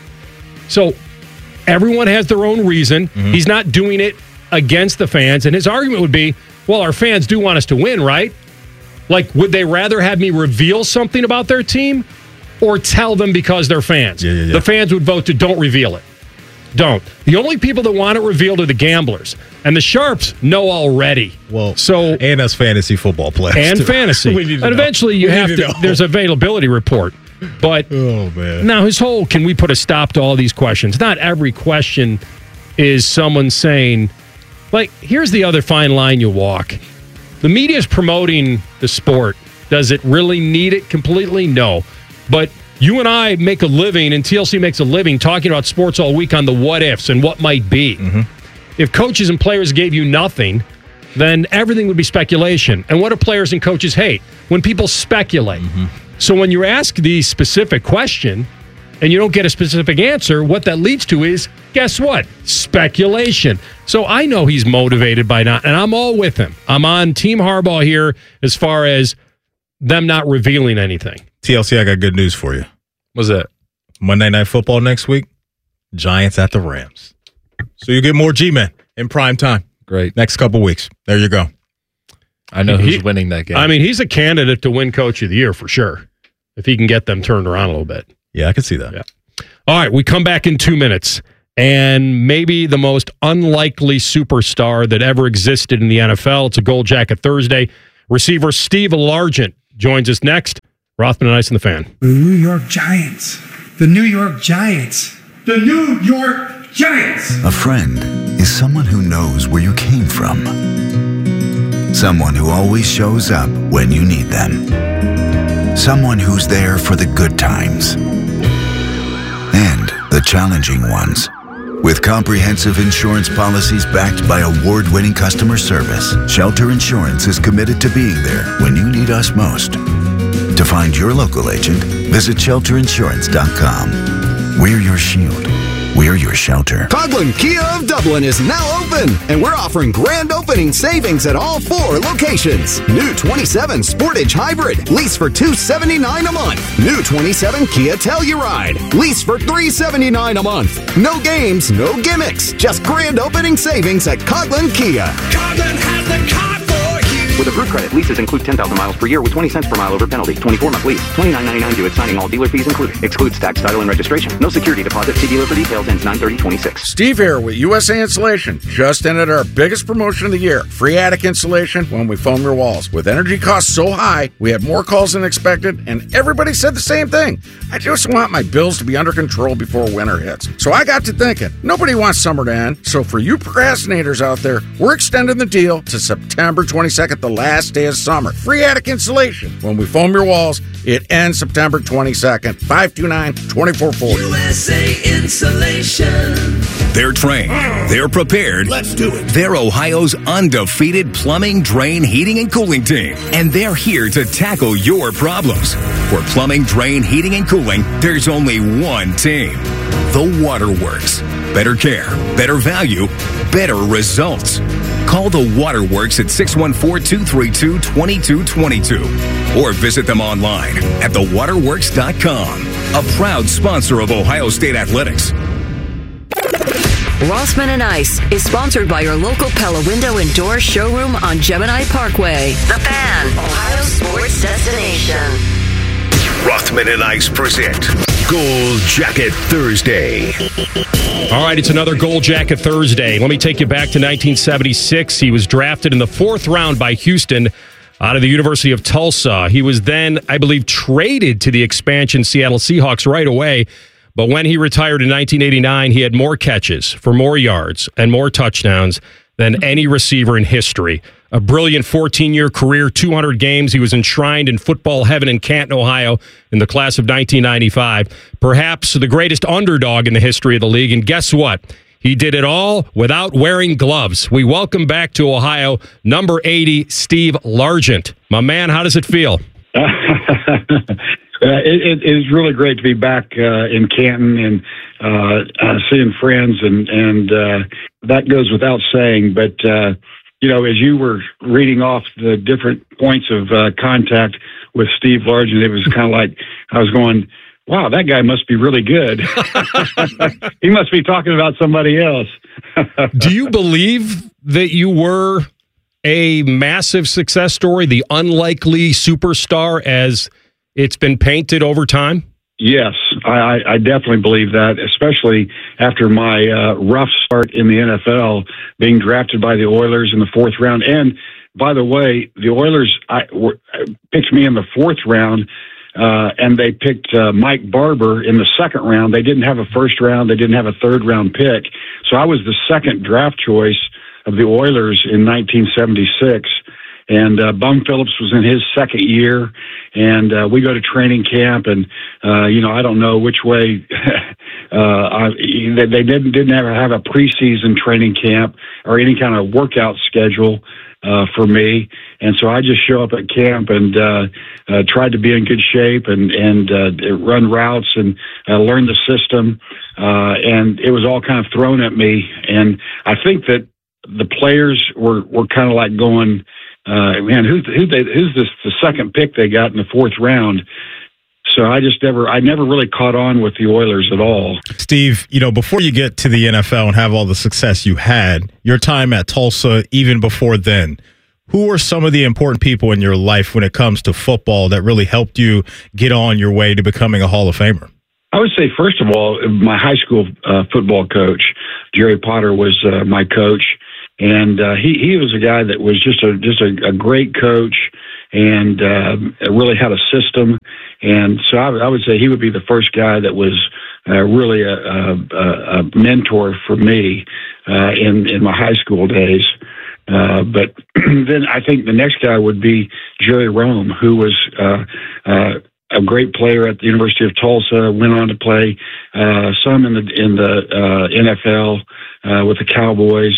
So everyone has their own reason. Mm-hmm. He's not doing it against the fans. And his argument would be, well, our fans do want us to win, right? Like, would they rather have me reveal something about their team or tell them because they're fans? Yeah, yeah, yeah. The fans would vote to don't reveal it. Don't. The only people that want it revealed are the gamblers. And the Sharps know already. Well, so and us fantasy football players. And too. fantasy. we need to and know. eventually you we have to, to, there's availability report. But oh, man. Now his whole, can we put a stop to all these questions? Not every question is someone saying, like, here's the other fine line you walk. The media is promoting the sport. Does it really need it completely? No. But you and I make a living, and T L C makes a living, talking about sports all week on the what-ifs and what might be. Mm-hmm. If coaches and players gave you nothing, then everything would be speculation. And what do players and coaches hate? When people speculate. Mm-hmm. So when you ask the specific question and you don't get a specific answer, what that leads to is, guess what? Speculation. So I know he's motivated by not, and I'm all with him. I'm on Team Harbaugh here as far as them not revealing anything. T L C, I got good news for you. What's that? Monday Night Football next week. Giants at the Rams. So you get more G-Men in prime time. Great. Next couple weeks. There you go. I know who's He- winning that game. I mean, he's a candidate to win Coach of the Year for sure, if he can get them turned around a little bit. Yeah, I can see that. Yeah. All right, we come back in two minutes, and maybe the most unlikely superstar that ever existed in the N F L. It's a Gold Jacket Thursday. Receiver Steve Largent joins us next. Rothman and Ice and the Fan. The New York Giants. The New York Giants. The New York Giants. A friend is someone who knows where you came from. Someone who always shows up when you need them. Someone who's there for the good times and the challenging ones. With comprehensive insurance policies backed by award-winning customer service, Shelter Insurance is committed to being there when you need us most. To find your local agent, visit shelter insurance dot com. We're your shield. We're your shelter. Coghlan Kia of Dublin is now open, and we're offering grand opening savings at all four locations. New twenty-seven Sportage Hybrid, lease for two hundred seventy-nine dollars a month. New twenty-seven Kia Telluride, lease for three hundred seventy-nine dollars a month. No games, no gimmicks, just grand opening savings at Coghlan Kia. Coghlan has the car for you. With approved credit, leases include ten thousand miles per year with twenty cents per mile over penalty. twenty-four month lease. twenty-nine ninety-nine due at signing. All dealer fees included. Excludes tax, title, and registration. No security deposit. See dealer for details. Ends nine thirty twenty-six. Steve here with U S A Insulation. Just ended our biggest promotion of the year. Free attic insulation when we foam your walls. With energy costs so high, we had more calls than expected, and everybody said the same thing. I just want my bills to be under control before winter hits. So I got to thinking, nobody wants summer to end. So for you procrastinators out there, we're extending the deal to September twenty-second, the last day of summer. Free attic insulation when we foam your walls. It ends September twenty-second. five two nine, two four four zero. U S A Insulation. They're trained. They're prepared. Let's do it. They're Ohio's undefeated plumbing, drain, heating, and cooling team. And they're here to tackle your problems. For plumbing, drain, heating, and cooling, there's only one team. The Waterworks. Better care, better value, better results. Call the Waterworks at six one four, two three two, two two two two or visit them online at the waterworks dot com. A proud sponsor of Ohio State Athletics. Rothman and Ice is sponsored by your local Pella Window and Door showroom on Gemini Parkway. The Fan, Ohio sports destination. Rothman and Ice present Gold Jacket Thursday. All right, it's another Gold Jacket Thursday. Let me take you back to nineteen seventy-six. He was drafted in the fourth round by Houston out of the University of Tulsa. He was then, I believe, traded to the expansion Seattle Seahawks right away. But when he retired in nineteen eighty-nine, he had more catches for more yards and more touchdowns than any receiver in history. A brilliant fourteen-year career, two hundred games. He was enshrined in football heaven in Canton, Ohio in the class of nineteen ninety-five. Perhaps the greatest underdog in the history of the league. And guess what? He did it all without wearing gloves. We welcome back to Ohio, number eighty, Steve Largent. My man, how does it feel? Uh, it, it is really great to be back uh, in Canton and uh, uh, seeing friends, and and uh, that goes without saying. But uh, you know, as you were reading off the different points of uh, contact with Steve Largent, it was kind of like I was going, "Wow, that guy must be really good." He must be talking about somebody else. Do you believe that you were a massive success story, the unlikely superstar as it's been painted over time? Yes, I, I definitely believe that, especially after my uh, rough start in the N F L, being drafted by the Oilers in the fourth round. And by the way, the Oilers I, were, picked me in the fourth round, uh, and they picked uh, Mike Barber in the second round. They didn't have a first round. They didn't have a third round pick. So I was the second draft choice of the Oilers in nineteen seventy-six. And uh, Bum Phillips was in his second year, and uh, we go to training camp, and uh, you know, I don't know which way uh, I, they, they didn't didn't ever have a preseason training camp or any kind of workout schedule uh, for me, and so I just show up at camp and uh, uh, tried to be in good shape and and uh, run routes and uh, learn the system, uh, and it was all kind of thrown at me, and I think that the players were were kind of like going, Uh, man, who, who they, who's this, the second pick they got in the fourth round? so I just never, I never really caught on with the Oilers at all. Steve, you know, before you get to the N F L and have all the success you had, your time at Tulsa, even before then, who are some of the important people in your life when it comes to football that really helped you get on your way to becoming a Hall of Famer? I would say, first of all, my high school uh, football coach, Jerry Potter, was uh, my coach, and uh, he he was a guy that was just a just a, a great coach, and uh, really had a system. And so I, I would say he would be the first guy that was uh, really a, a, a mentor for me uh, in in my high school days. Uh, but then I think the next guy would be Jerry Rome, who was uh, uh, a great player at the University of Tulsa, went on to play uh, some in the in the uh, N F L uh, with the Cowboys,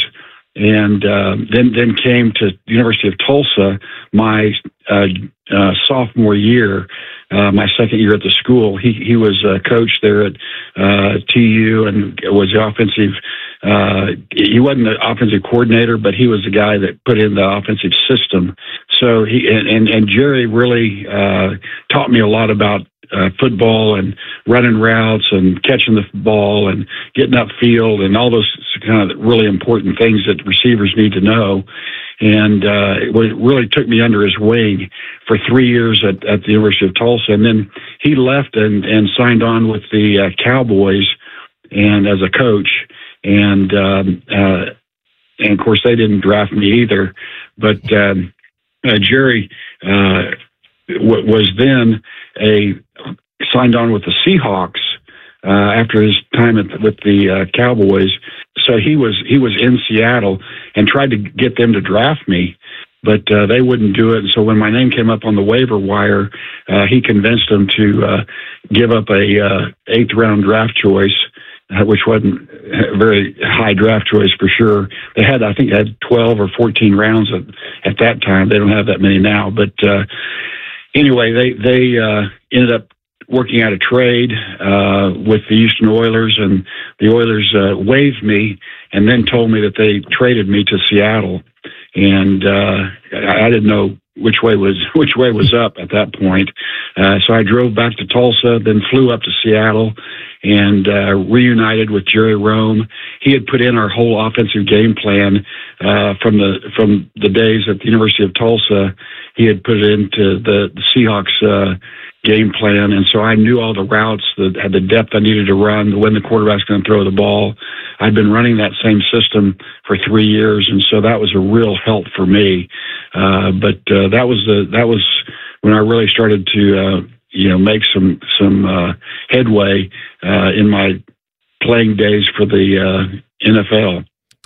and uh, then then came to the University of Tulsa my uh, uh, sophomore year, uh, my second year at the school. He he was a coach there at uh, T U and was the offensive. Uh, he wasn't the offensive coordinator, but he was the guy that put in the offensive system. So he and and, and Jerry really uh, taught me a lot about uh, football and running routes and catching the ball and getting upfield and all those kind of really important things that receivers need to know. And uh, it really took me under his wing for three years at, at the University of Tulsa. And then he left and, and signed on with the uh, Cowboys and as a coach. And, um, uh, and of course, they didn't draft me either. But um, uh, Jerry uh, w- was then a signed on with the Seahawks uh, after his time at the, with the uh, Cowboys. So he was he was in Seattle and tried to get them to draft me, but uh, they wouldn't do it. And so when my name came up on the waiver wire, uh, he convinced them to uh, give up a uh, eighth round draft choice, uh, which wasn't a very high draft choice for sure. They had, I think, they had twelve or fourteen rounds at, at that time. They don't have that many now, but uh, anyway, they they uh, ended up working out a trade uh, with the Houston Oilers, and the Oilers uh, waived me and then told me that they traded me to Seattle. And uh, I, I didn't know which way was which way was up at that point. Uh, so I drove back to Tulsa, then flew up to Seattle, and uh, reunited with Jerry Rome. He had put in our whole offensive game plan uh, from the from the days at the University of Tulsa. He had put it into the, the Seahawks uh, game plan, and so I knew all the routes, that had the depth I needed to run, when the quarterback's going to throw the ball. I'd been running that same system for three years, and so that was a real help for me. Uh, but uh, that was the that was when I really started to uh, you know make some some uh, headway uh, in my playing days for the uh, N F L.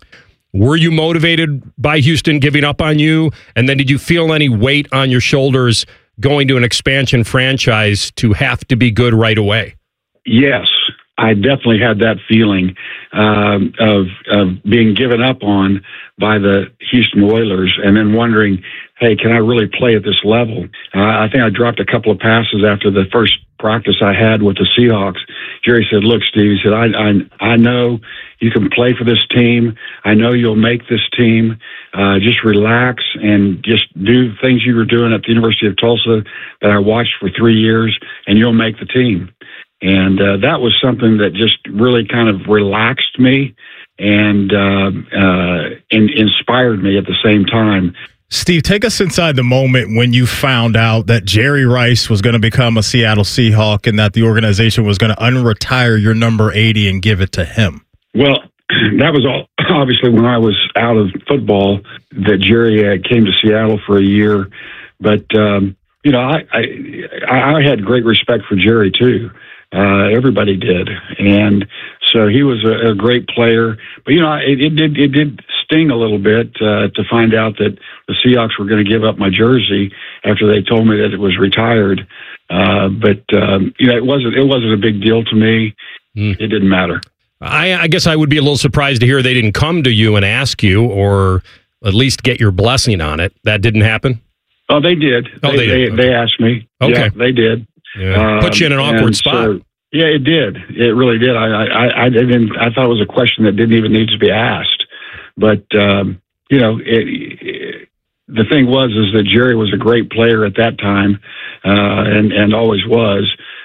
Were you motivated by Houston giving up on you? And then did you feel any weight on your shoulders going to an expansion franchise to have to be good right away? Yes, I definitely had that feeling um, of, of being given up on by the Houston Oilers and then wondering, hey, can I really play at this level? Uh, I think I dropped a couple of passes after the first practice I had with the Seahawks. Jerry said, look, Steve, he said, I, I, I know you can play for this team. I know you'll make this team. Uh, just relax and just do things you were doing at the University of Tulsa that I watched for three years, and you'll make the team. And uh, that was something that just really kind of relaxed me and, uh, uh, and inspired me at the same time. Steve, take us inside the moment when you found out that Jerry Rice was going to become a Seattle Seahawk and that the organization was going to unretire your number eighty and give it to him. Well, that was all, obviously when I was out of football that Jerry uh, came to Seattle for a year. But, um, you know, I, I, I had great respect for Jerry, too. Uh, everybody did. And so he was a, a great player. But, you know, it, it did it did sting a little bit uh, to find out that the Seahawks were going to give up my jersey after they told me that it was retired. Uh, but, um, you know, it wasn't, it wasn't a big deal to me. Mm. It didn't matter. I, I guess I would be a little surprised to hear they didn't come to you and ask you or at least get your blessing on it. That didn't happen? Oh, they did. Oh, they, they did. They, Okay. they asked me. Okay. Yeah, they did. Yeah. Put you in an Um, awkward and spot. so- yeah, it did. It really did. I, I, I didn't. I thought it was a question that didn't even need to be asked. But um, you know, it, it, the thing was is that Jerry was a great player at that time, uh, and and always was.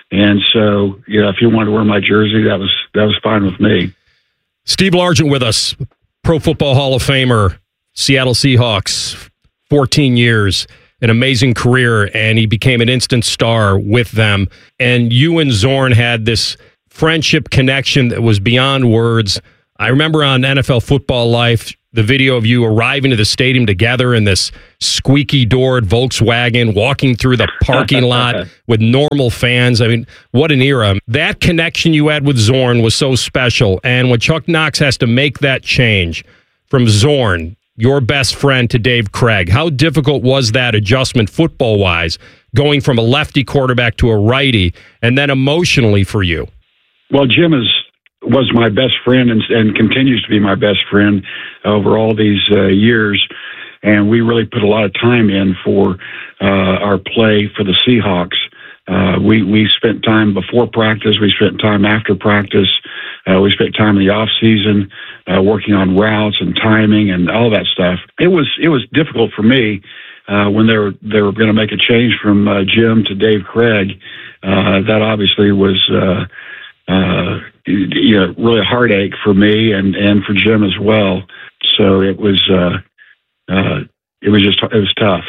And so, you know, if you wanted to wear my jersey, that was that was fine with me. Steve Largent with us, Pro Football Hall of Famer, Seattle Seahawks, fourteen years, an amazing career, and he became an instant star with them. And you and Zorn had this friendship connection that was beyond words. I remember on N F L Football Life, the video of you arriving to the stadium together in this squeaky-doored Volkswagen, walking through the parking lot with normal fans. I mean, what an era. That connection you had with Zorn was so special. And when Chuck Knox has to make that change from Zorn, your best friend, to Dave Craig, how difficult was that adjustment football-wise, going from a lefty quarterback to a righty, and then emotionally for you? Well, Jim is was my best friend and, and continues to be my best friend over all these uh, years. And we really put a lot of time in for uh, our play for the Seahawks. Uh, we, we spent time before practice. We spent time after practice. Uh, we spent time in the off season uh, working on routes and timing and all that stuff. It was, it was difficult for me uh, when they were, they were going to make a change from uh, Jim to Dave Craig. Uh, that obviously was, uh, uh, you know, really a heartache for me and, and for Jim as well. So it was, uh, uh, it was just, it was tough.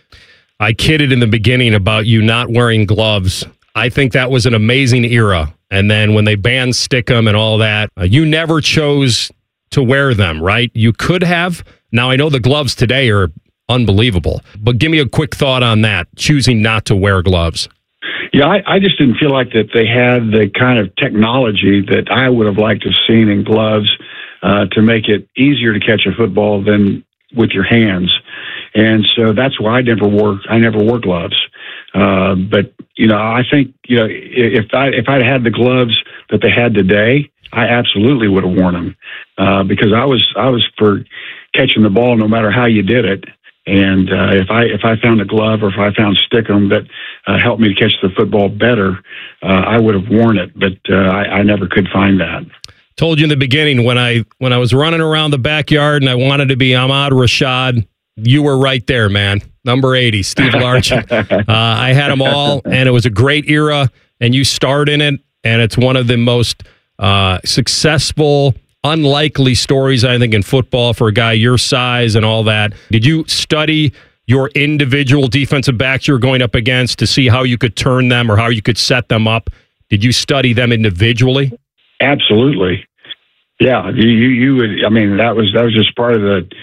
I kidded in the beginning about you not wearing gloves. I think that was an amazing era. And then when they banned Stickum and all that, uh, you never chose to wear them, right? You could have. Now, I know the gloves today are unbelievable, but give me a quick thought on that, choosing not to wear gloves. Yeah, I, I just didn't feel like that they had the kind of technology that I would have liked to have seen in gloves uh, to make it easier to catch a football than with your hands. And so that's why I never wore I never wore gloves. Uh, but you know, I think you know if I if I'd had the gloves that they had today, I absolutely would have worn them uh, because I was I was for catching the ball no matter how you did it. And uh, if I if I found a glove or if I found Stickum that uh, helped me to catch the football better, uh, I would have worn it. But uh, I, I never could find that. Told you in the beginning when I when I was running around the backyard and I wanted to be Ahmad Rashad, you were right there, man. Number eighty, Steve Largent. uh, I had them all, and it was a great era. And you starred in it, and it's one of the most uh, successful, unlikely stories, I think, in football for a guy your size and all that. Did you study your individual defensive backs you were going up against to see how you could turn them or how you could set them up? Did you study them individually? Absolutely. Yeah, you, you, you would. I mean, that was that was just part of the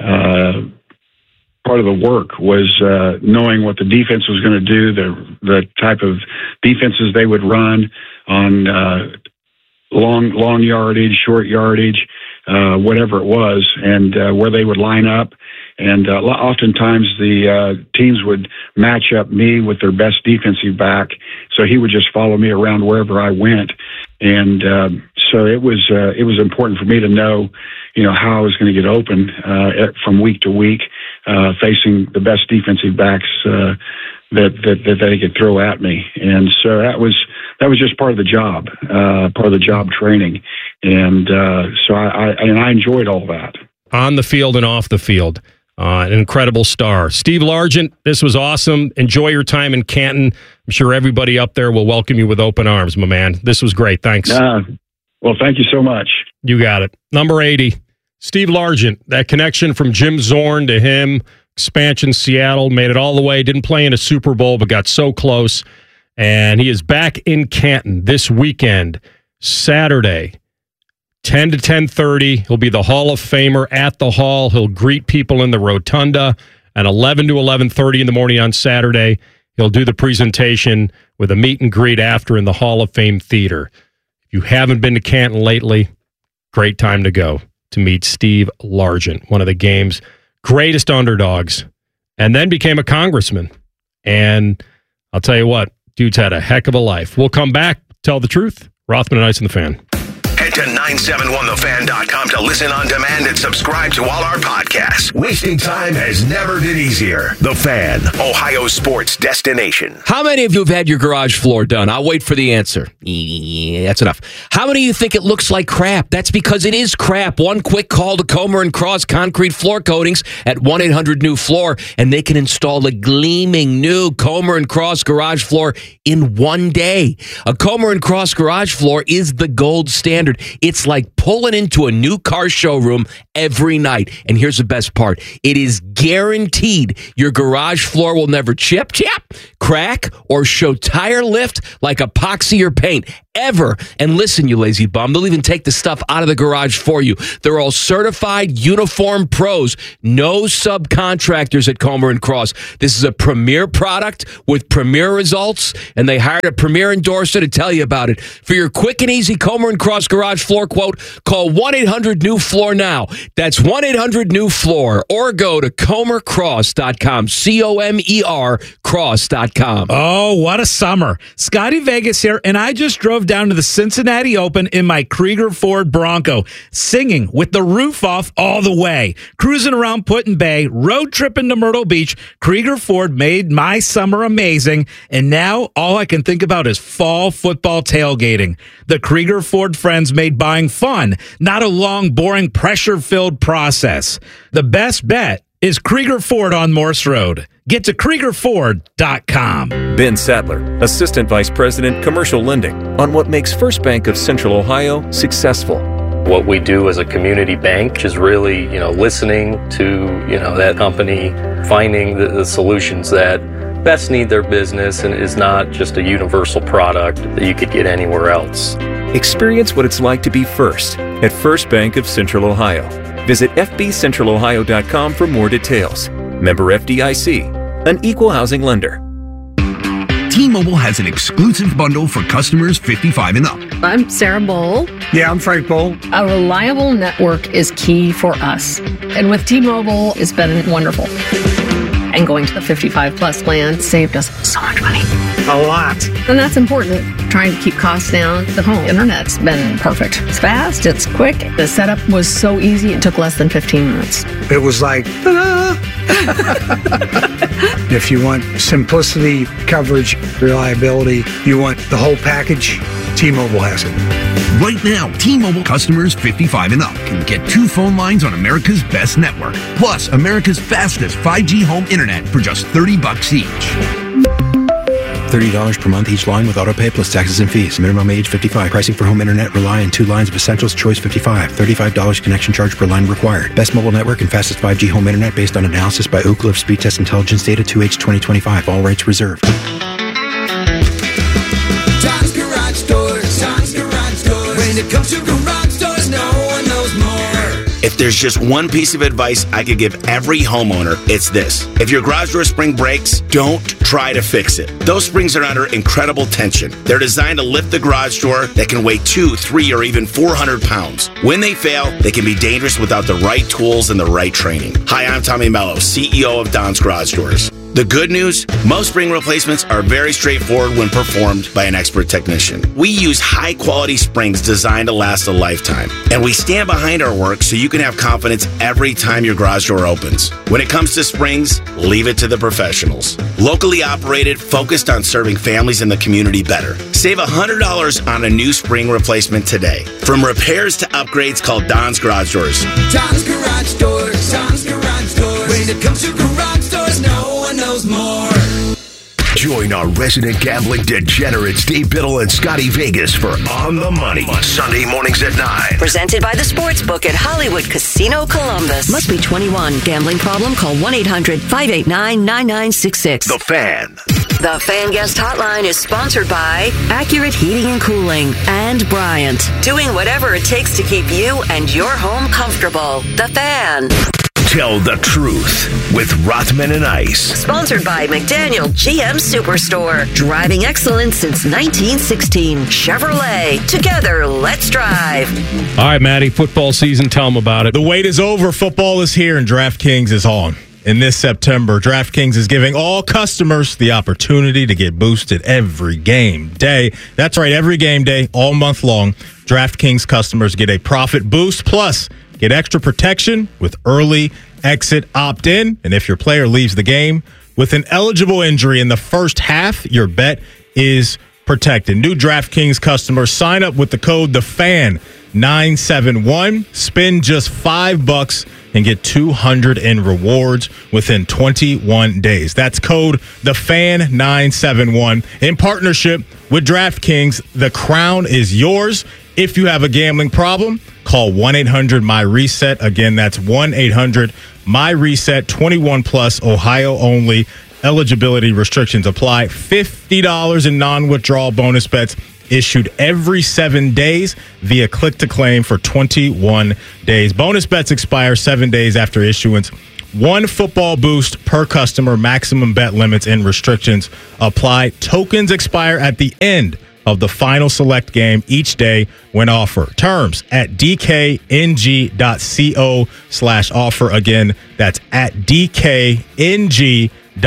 uh, part of the work was uh, knowing what the defense was going to do, the the type of defenses they would run on uh, long long yardage, short yardage, uh, whatever it was, and uh, where they would line up. And uh, oftentimes the uh, teams would match up me with their best defensive back, so he would just follow me around wherever I went. And uh, so it was uh, it was important for me to know, you know, how I was going to get open uh, from week to week, uh, facing the best defensive backs uh, that, that that they could throw at me. And so that was that was just part of the job, uh, part of the job training. And uh, so I, I and I enjoyed all that on the field and off the field. Uh, an incredible star. Steve Largent, this was awesome. Enjoy your time in Canton. I'm sure everybody up there will welcome you with open arms, my man. This was great. Thanks. Uh, well, thank you so much. You got it. Number eighty, Steve Largent. That connection from Jim Zorn to him, expansion Seattle, made it all the way. Didn't play in a Super Bowl, but got so close. And he is back in Canton this weekend, Saturday. ten to ten thirty, he'll be the Hall of Famer at the Hall. He'll greet people in the rotunda. And eleven to eleven thirty in the morning on Saturday, he'll do the presentation with a meet and greet after in the Hall of Fame Theater. If you haven't been to Canton lately, great time to go to meet Steve Largent, one of the game's greatest underdogs, and then became a congressman. And I'll tell you what, dude's had a heck of a life. We'll come back, tell the truth. Rothman and Ice and the Fan. Head to nine seven one the fan dot com to listen on demand and subscribe to all our podcasts. Wasting time has never been easier. The Fan, Ohio sports destination. How many of you have had your garage floor done? I'll wait for the answer. Yeah, that's enough. How many of you think it looks like crap? That's because it is crap. One quick call to Comer and Cross Concrete Floor Coatings at one eight hundred new floor, and they can install a gleaming new Comer and Cross garage floor in one day. A Comer and Cross garage floor is the gold standard. It's like pulling into a new car showroom every night. And here's the best part. It is guaranteed your garage floor will never chip, chip, crack, or show tire lift like epoxy or paint ever. And listen, you lazy bum, they'll even take the stuff out of the garage for you. They're all certified uniform pros. No subcontractors at Comer and Cross. This is a premier product with premier results, and they hired a premier endorser to tell you about it. For your quick and easy Comer and Cross garage floor quote, call one eight hundred new floor now. That's one eight hundred new floor, or go to comer cross dot com. C O M E R cross dot com. Oh, what a summer. Scotty Vegas here, and I just drove down to the Cincinnati Open in my Krieger Ford Bronco, singing with the roof off all the way, cruising around Put-in Bay, road tripping to Myrtle Beach. Krieger Ford made my summer amazing, and now all I can think about is fall football tailgating. The Krieger Ford friends made buying fun, not a long, boring, pressure-filled process. The best bet is Krieger Ford on Morse Road. Get to Krieger Ford dot com. Ben Sadler, Assistant Vice President, Commercial Lending, on what makes First Bank of Central Ohio successful. What we do as a community bank is really, you know, listening to, you know, that company, finding the, the solutions that best need their business, and is not just a universal product that you could get anywhere else. Experience what it's like to be first at First Bank of Central Ohio. Visit f b central ohio dot com for more details. Member F D I C, an equal housing lender. T-Mobile has an exclusive bundle for customers fifty-five and up. I'm Sarah Bowl. Yeah, I'm Frank Bowl. A reliable network is key for us. And with T-Mobile, it's been wonderful. And going to the fifty-five plus plan saved us so much money. A lot. And that's important. Trying to keep costs down. The home internet's been perfect. It's fast, it's quick. The setup was so easy, it took less than fifteen minutes. It was like, ta-da! If you want simplicity, coverage, reliability, you want the whole package, T-Mobile has it. Right now, T-Mobile customers fifty-five and up can get two phone lines on America's best network, plus America's fastest five G home internet for just thirty bucks each. thirty dollars per month each line with autopay plus taxes and fees. Minimum age fifty-five. Pricing for home internet rely on two lines of Essentials Choice fifty-five. thirty-five dollars connection charge per line required. Best mobile network and fastest five G home internet based on analysis by Ookla of Speed Test Intelligence Data two H twenty twenty-five. All rights reserved. John's Garage Doors. John's Garage Doors. When it comes to garage doors, no one knows more. If there's just one piece of advice I could give every homeowner, it's this. If your garage door spring breaks, don't try to fix it. Those springs are under incredible tension. They're designed to lift the garage door that can weigh two, three, or even four hundred pounds. When they fail, they can be dangerous without the right tools and the right training. Hi, I'm Tommy Mello, C E O of Don's Garage Doors. The good news, most spring replacements are very straightforward when performed by an expert technician. We use high-quality springs designed to last a lifetime, and we stand behind our work so you can have confidence every time your garage door opens. When it comes to springs, leave it to the professionals. Locally operated, focused on serving families in the community better. Save one hundred dollars on a new spring replacement today. From repairs to upgrades, call Don's Garage Doors. John's Garage Doors. John's Garage Doors. When it comes to garage doors, no one knows more. Join our resident gambling degenerates Dave Biddle and Scotty Vegas for On the Money, Sunday mornings at nine. Presented by the Sportsbook at Hollywood Casino Columbus. Must be twenty-one. Gambling problem? Call one eight hundred five eight nine nine nine six six. The Fan. The Fan Guest Hotline is sponsored by Accurate Heating and Cooling and Bryant. Doing whatever it takes to keep you and your home comfortable. The Fan. Tell the truth with Rothman and Ice. Sponsored by McDaniel G M Superstore. Driving excellence since nineteen sixteen. Chevrolet. Together, let's drive. All right, Maddie, football season. Tell them about it. The wait is over. Football is here, and DraftKings is on. in this September, DraftKings is giving all customers the opportunity to get boosted every game day. That's right, every game day, all month long. DraftKings customers get a profit boost, plus get extra protection with early exit opt-in. And if your player leaves the game with an eligible injury in the first half, your bet is protected. New DraftKings customers sign up with the code the fan nine seven one, spend just five bucks and get two hundred in rewards within twenty-one days. That's code the fan nine seven one in partnership with DraftKings. The crown is yours. If you have a gambling problem, call one eight hundred my reset. Again, that's one eight hundred my reset. twenty-one plus, Ohio only. Eligibility restrictions apply. fifty dollars in non-withdrawal bonus bets issued every seven days via click-to-claim for twenty-one days. Bonus bets expire seven days after issuance. One football boost per customer. Maximum bet limits and restrictions apply. Tokens expire at the end of the final select game each day when offer. Terms at dkng.co slash offer. Again, that's at dkng.co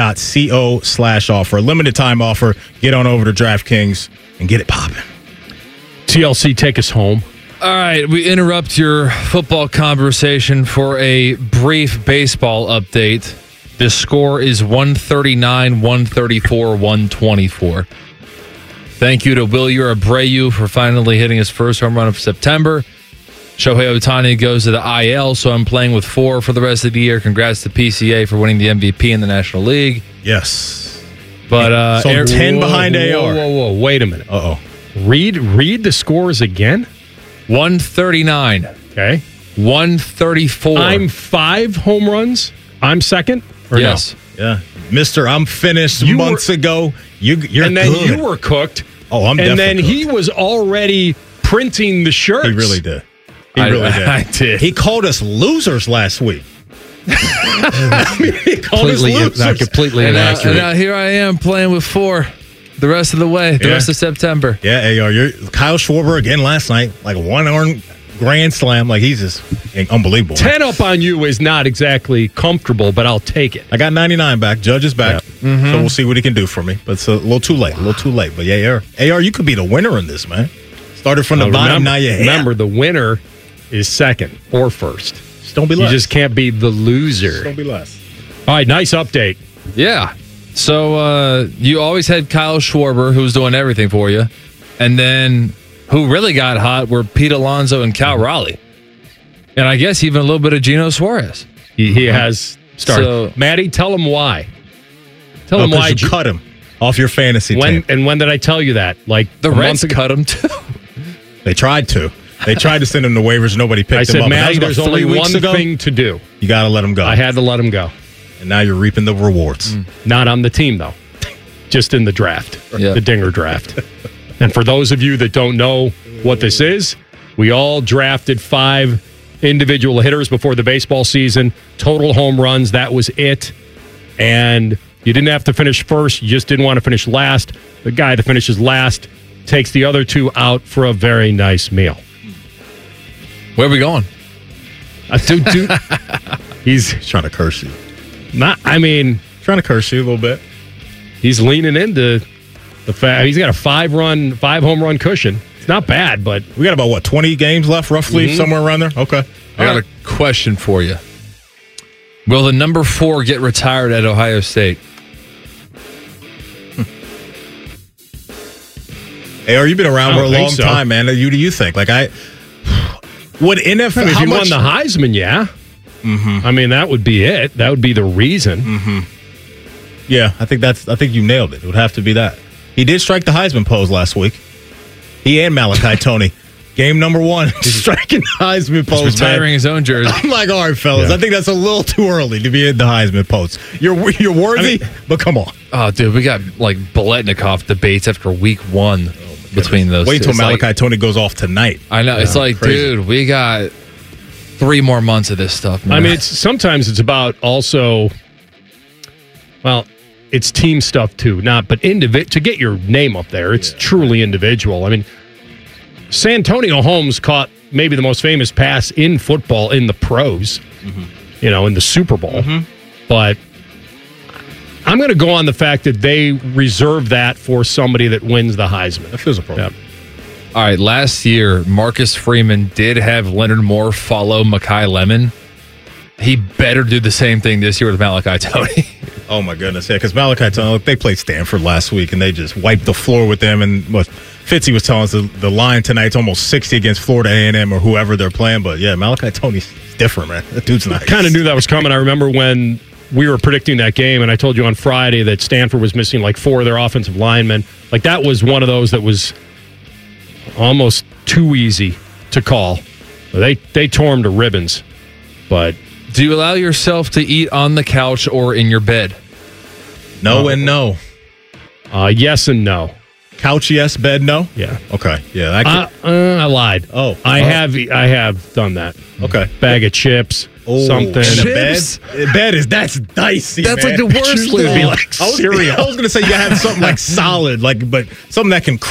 slash offer. Limited time offer. Get on over to DraftKings and get it popping. T L C, take us home. All right, we interrupt your football conversation for a brief baseball update. The score is one thirty-nine, one thirty-four, one twenty-four. Thank you to Wilyer Abreu for finally hitting his first home run of September. Shohei Ohtani goes to the I L, so I'm playing with four for the rest of the year. Congrats to P C A for winning the M V P in the National League. Yes. But uh, so Air- ten whoa, behind whoa, A R. Whoa, whoa, whoa, wait a minute. Uh-oh. Read, read the scores again. one thirty-nine. Okay. one thirty-four. I'm five home runs. I'm second? Or yes. No? Yeah. Mister, I'm finished You months were- ago. You, you're and then good. you were cooked. Oh, I'm And definitely then he cooked. was already printing the shirts. He really did. He I- really did. I did. He called us losers last week. I mean, he called us Completely, losers. not completely And now, inaccurate. and now here I am playing with four the rest of the way, the Yeah. rest of September. Yeah, A R. You're, Kyle Schwarber again last night, like a one-arm grand slam. Like, he's just unbelievable. ten up on you is not exactly comfortable, but I'll take it. I got ninety-nine back. Judge is back. So we'll see what he can do for me. But it's a little too late. A little too late. But yeah, A R, A R, you could be the winner in this, man. Started from the Uh, bottom, remember, now you're here. remember, the winner is second or first. Just don't be You less. just can't be the loser. don't be less. All right, nice update. Yeah. So uh, you always had Kyle Schwarber, who was doing everything for you. And then who really got hot were Pete Alonso and Cal Raleigh. And I guess even a little bit of Gino Suarez. He, he has started. So- Maddie, tell him why. Tell Oh, him 'cause why. you cut him off your fantasy when team. and when did I tell you that? Like The a Reds month ago? cut him too. They tried to. They tried to send him to waivers. Nobody picked I him said, up. And that Maddie, was about there's only three weeks one ago. thing to do. You got to let him go. I had to let him go. And now you're reaping the rewards. Not on the team, though. Just in the draft, Yeah. the Dinger draft. And for those of you that don't know what this is, we all drafted five individual hitters before the baseball season. Total home runs, that was it. And you didn't have to finish first. You just didn't want to finish last. The guy that finishes last takes the other two out for a very nice meal. Where are we going? Uh, dude, dude, he's He's trying to curse you. not, I mean, Trying to curse you a little bit. he's leaning into the fact he's got a five run, five home run cushion. It's not bad, but We got about, what, twenty games left, roughly, Mhm. somewhere around there? Okay. I got a question for you. Will the number four get retired at Ohio State? A R, you've been around I for a don't think long so. time, man. You do you think? Like, I. Would N F L. if how you much, won the Heisman, yeah. Mm-hmm. I mean, that would be it. That would be the reason. Mm-hmm. Yeah, I think that's. I think you nailed it. It would have to be that. He did strike the Heisman pose last week. He and Malachi Tony. Game number one, striking the Heisman pose. He's retiring man. his own jersey. I'm like, all right, fellas. Yeah. I think that's a little too early to be in the Heisman post. You're you're worthy, but come on. Oh, dude, we got like Biletnikoff debates after week one between those Wait two. till It's Malachi like- Tony goes off tonight. I know. It's Yeah, like, crazy. dude, we got three more months of this stuff, man. I mean, it's sometimes it's about also, well, it's team stuff too, not but individ to get your name up there. It's truly individual. I mean, Santonio Holmes caught maybe the most famous pass in football in the pros, you know, in the Super Bowl. But I'm going to go on the fact that they reserve that for somebody that wins the Heisman. That feels appropriate. Yep. All right, last year, Marcus Freeman did have Leonard Moore follow Mekhi Lemon. He better do the same thing this year with Malachi Tony. Oh, my goodness. Yeah, because Malachi Tony, they played Stanford last week, and they just wiped the floor with them. And what Fitzy was telling us, the, the line tonight's almost sixty against Florida A and M or whoever they're playing. But, yeah, Malachi Tony's different, man. That dude's nice. Kind of knew that was coming. I remember when we were predicting that game, and I told you on Friday that Stanford was missing like four of their offensive linemen. Like, that was one of those that was almost too easy to call. They they tore him to ribbons. But do you allow yourself to eat on the couch or in your bed? No uh, and no. Uh, yes and no. Couch yes, bed no. Yeah. Okay. Yeah. I, uh, uh, I lied. Oh, I oh. have I have done that. Okay. Bag of chips. Oh, something. Chips? Bed? Bed is that's dicey. That's man. like the worst. Usually it'd be like I was, cereal. I was going to say you have something like solid, like but something that can